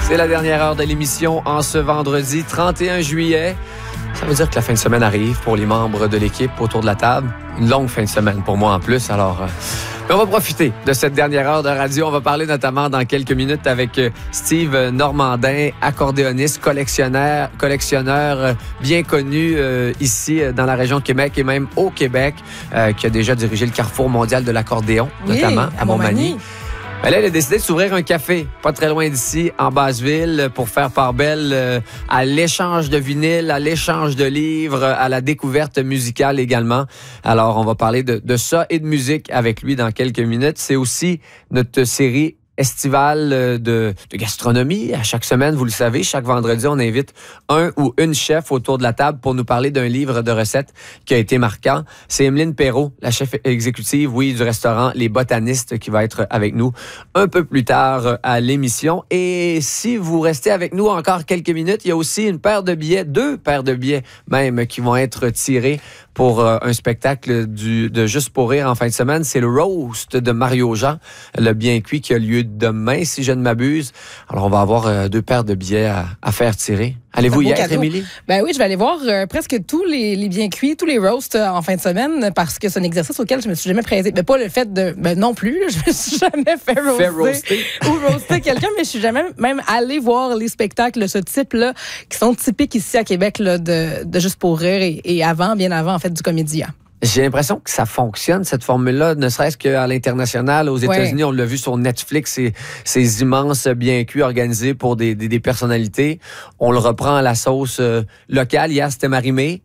C'est la dernière heure de l'émission en ce vendredi 31 juillet. Ça veut dire que la fin de semaine arrive pour les membres de l'équipe autour de la table. Une longue fin de semaine pour moi en plus. Alors, on va profiter de cette dernière heure de radio. On va parler notamment dans quelques minutes avec Steve Normandin, accordéoniste, collectionneur bien connu ici dans la région de Québec et même au Québec, qui a déjà dirigé le Carrefour mondial de l'accordéon, notamment à Montmagny. Ben là, elle a décidé de s'ouvrir un café, pas très loin d'ici, en Basse-Ville, pour faire part belle à l'échange de vinyles, à l'échange de livres, à la découverte musicale également. Alors, on va parler de ça et de musique avec lui dans quelques minutes. C'est aussi notre série estivale de gastronomie. À chaque semaine, vous le savez, chaque vendredi, on invite un ou une chef autour de la table pour nous parler d'un livre de recettes qui a été marquant. C'est Emeline Perrault, la chef exécutive, du restaurant Les Botanistes, qui va être avec nous un peu plus tard à l'émission. Et si vous restez avec nous encore quelques minutes, il y a aussi deux paires de billets même, qui vont être tirés pour un spectacle de Juste pour rire en fin de semaine. C'est le roast de Mario Jean, le bien cuit qui a lieu demain, si je ne m'abuse. Alors, on va avoir deux paires de billets à faire tirer. Allez-vous y être, Émilie? Ben oui, je vais aller voir presque tous les bien cuits, tous les roasts en fin de semaine, parce que c'est un exercice auquel je me suis jamais prêtée. Mais pas le fait de... Ben non plus, je me suis jamais fait roaster. Ou roaster quelqu'un, mais je suis jamais même allée voir les spectacles de ce type-là, qui sont typiques ici à Québec, là, de Juste pour rire et bien avant, en fait, du Comédia. J'ai l'impression que ça fonctionne, cette formule-là, ne serait-ce qu'à l'international. Aux États-Unis, on l'a vu sur Netflix, ces immenses bien cuits organisés pour des personnalités. On le reprend à la sauce locale. Hier, c'était Marie-Mé.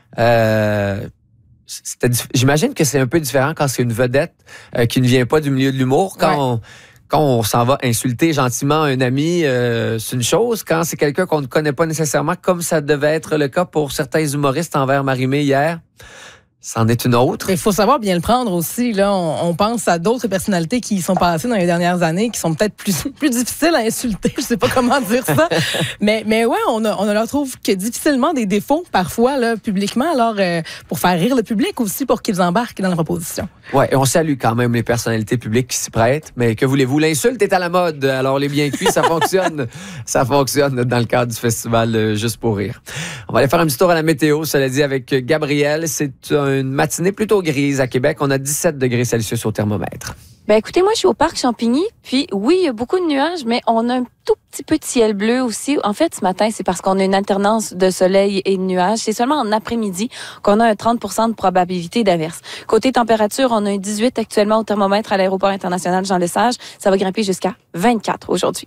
J'imagine que c'est un peu différent quand c'est une vedette qui ne vient pas du milieu de l'humour. Quand on s'en va insulter gentiment un ami, c'est une chose. Quand c'est quelqu'un qu'on ne connaît pas nécessairement, comme ça devait être le cas pour certains humoristes envers Marie-Mé hier, c'en est une autre. Il faut savoir bien le prendre aussi. Là, on pense à d'autres personnalités qui sont passées dans les dernières années, qui sont peut-être plus difficiles à insulter. Je sais pas comment dire ça. mais ouais, on leur trouve que difficilement des défauts parfois là, publiquement. Alors, pour faire rire le public aussi, pour qu'ils embarquent dans la proposition. Ouais, et on salue quand même les personnalités publiques qui s'y prêtent. Mais que voulez-vous? L'insulte est à la mode. Alors, les bien cuits, ça fonctionne. Ça fonctionne dans le cadre du festival Juste pour rire. On va aller faire un petit tour à la météo, cela dit, avec Gabrielle. C'est une matinée plutôt grise à Québec. On a 17 degrés Celsius au thermomètre. Ben écoutez, moi, je suis au parc Champigny. Puis oui, il y a beaucoup de nuages, mais on a un tout petit peu de ciel bleu aussi. En fait, ce matin, c'est parce qu'on a une alternance de soleil et de nuages. C'est seulement en après-midi qu'on a un 30% de probabilité d'averse. Côté température, on a un 18 actuellement au thermomètre à l'aéroport international Jean-Lesage. Ça va grimper jusqu'à 24 aujourd'hui.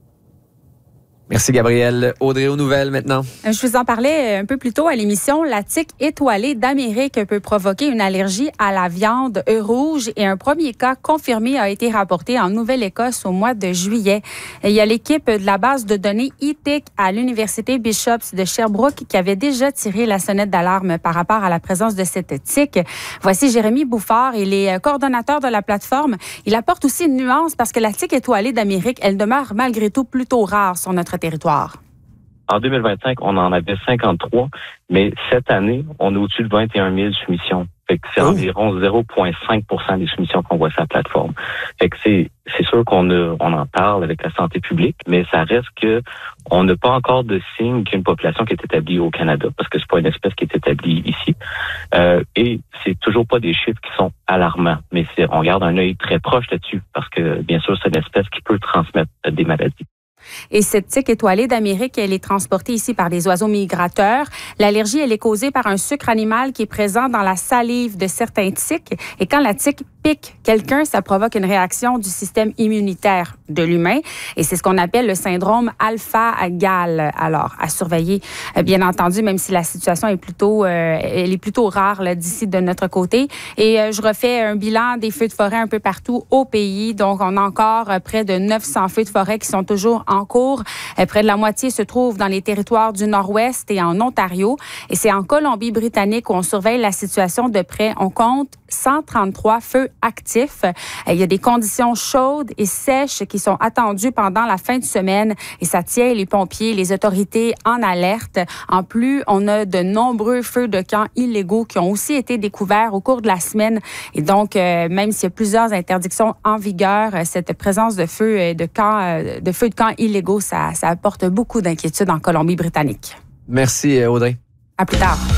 Merci, Gabrielle. Audrey, aux nouvelles maintenant. Je vous en parlais un peu plus tôt à l'émission. La tique étoilée d'Amérique peut provoquer une allergie à la viande rouge et un premier cas confirmé a été rapporté en Nouvelle-Écosse au mois de juillet. Il y a l'équipe de la base de données e-TIC à l'Université Bishops de Sherbrooke qui avait déjà tiré la sonnette d'alarme par rapport à la présence de cette tique. Voici Jérémy Bouffard, il est coordonnateur de la plateforme. Il apporte aussi une nuance parce que la tique étoilée d'Amérique, elle demeure malgré tout plutôt rare sur notre territoire. En 2025, on en avait 53, mais cette année, on est au-dessus de 21 000 soumissions. Fait que c'est environ 0,5% des soumissions qu'on voit sur la plateforme. Fait que c'est sûr qu'on en parle avec la santé publique, mais ça reste que on n'a pas encore de signe qu'une population qui est établie au Canada, parce que c'est pas une espèce qui est établie ici. Et c'est toujours pas des chiffres qui sont alarmants, mais on garde un œil très proche là-dessus, parce que bien sûr, c'est une espèce qui peut transmettre des maladies. Et cette tique étoilée d'Amérique, elle est transportée ici par des oiseaux migrateurs. L'allergie, elle est causée par un sucre animal qui est présent dans la salive de certains tiques. Et quand la tique pique quelqu'un, ça provoque une réaction du système immunitaire de l'humain. Et c'est ce qu'on appelle le syndrome alpha-gal. Alors, à surveiller, bien entendu, même si la situation est elle est plutôt rare là, d'ici de notre côté. Et je refais un bilan des feux de forêt un peu partout au pays. Donc, on a encore près de 900 feux de forêt qui sont toujours en cours. Près de la moitié se trouve dans les territoires du Nord-Ouest et en Ontario. Et c'est en Colombie-Britannique où on surveille la situation de près. On compte 133 feux actifs. Il y a des conditions chaudes et sèches qui sont attendues pendant la fin de semaine et ça tient les pompiers, les autorités en alerte. En plus, on a de nombreux feux de camp illégaux qui ont aussi été découverts au cours de la semaine. Et donc, même s'il y a plusieurs interdictions en vigueur, cette présence de feux de camp illégaux, ça apporte beaucoup d'inquiétude en Colombie-Britannique. Merci, Audrey. À plus tard.